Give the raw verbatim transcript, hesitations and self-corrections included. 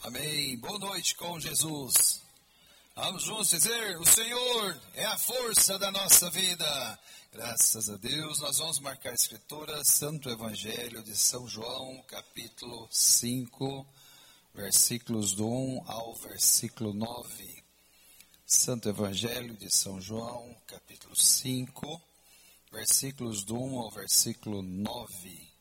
Amém. Boa noite com Jesus. Vamos juntos dizer, o Senhor é a força da nossa vida. Graças a Deus, nós vamos marcar a Escritura, Santo Evangelho de São João, capítulo cinco, versículos do um ao versículo nove. Santo Evangelho de São João, capítulo cinco, versículos do um ao versículo nove.